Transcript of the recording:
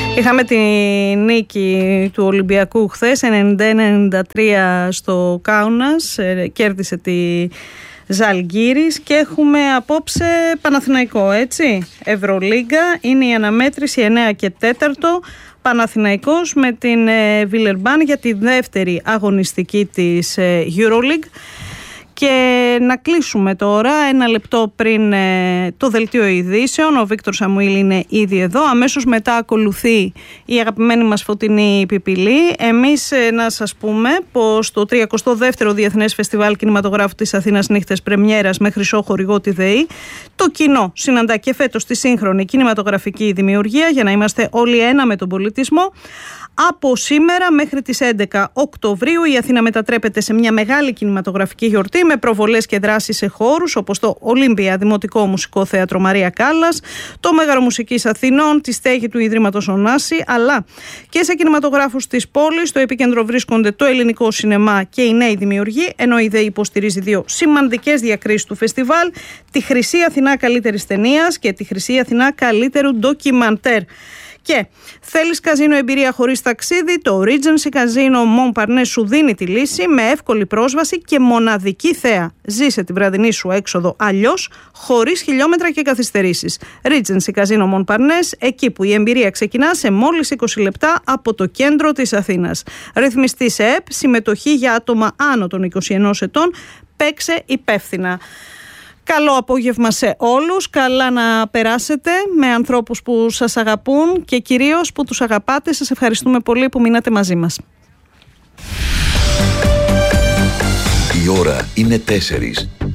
Είχαμε τη νίκη του Ολυμπιακού χθες, 91-93 στο Κάουνας, κέρδισε τη Ζαλγκίρις και έχουμε απόψε Παναθηναϊκό, έτσι. Ευρωλίγκα, είναι η αναμέτρηση 9 και 4. Παναθηναϊκός με την Βιλερμπάν για τη δεύτερη αγωνιστική της EuroLeague. Και να κλείσουμε τώρα, ένα λεπτό πριν το δελτίο ειδήσεων. Ο Βίκτορ Σαμουήλ είναι ήδη εδώ. Αμέσως μετά ακολουθεί η αγαπημένη μας Φωτεινή Πιπιλή. Εμείς να σας πούμε πως το 32ο Διεθνές Φεστιβάλ Κινηματογράφου της Αθήνας Νύχτες Πρεμιέρας με χρυσό χορηγό τη ΔΕΗ, το κοινό συναντά και φέτος τη σύγχρονη κινηματογραφική δημιουργία για να είμαστε όλοι ένα με τον πολιτισμό. Από σήμερα μέχρι τις 11 Οκτωβρίου η Αθήνα μετατρέπεται σε μια μεγάλη κινηματογραφική γιορτή με προβολές και δράσεις σε χώρους όπως το Ολύμπια Δημοτικό Μουσικό Θέατρο Μαρία Κάλλας, το Μέγαρο Μουσικής Αθηνών, τη στέγη του Ιδρύματος Ωνάση, αλλά και σε κινηματογράφους της πόλης. Στο επίκεντρο βρίσκονται το ελληνικό σινεμά και οι νέοι δημιουργοί, ενώ η ΔΕΗ υποστηρίζει δύο σημαντικές διακρίσεις του φεστιβάλ, τη Χρυσή Αθηνά Καλύτερης Ταινίας και τη Χρυσή Αθηνά Καλύτερου Ντοκιμαντέρ. Και θέλεις καζίνο εμπειρία χωρίς ταξίδι, το Regency Casino Montparnasse σου δίνει τη λύση με εύκολη πρόσβαση και μοναδική θέα. Ζήσε τη βραδινή σου έξοδο αλλιώς, χωρίς χιλιόμετρα και καθυστερήσεις. Regency Casino Montparnasse, εκεί που η εμπειρία ξεκινά σε μόλις 20 λεπτά από το κέντρο της Αθήνας. Ρυθμιστή σε ΕΠ, συμμετοχή για άτομα άνω των 21 ετών, παίξε υπεύθυνα. Καλό απόγευμα σε όλους, καλά να περάσετε με ανθρώπους που σας αγαπούν και κυρίως που τους αγαπάτε. Σας ευχαριστούμε πολύ που μείνατε μαζί μας. Η ώρα είναι 4.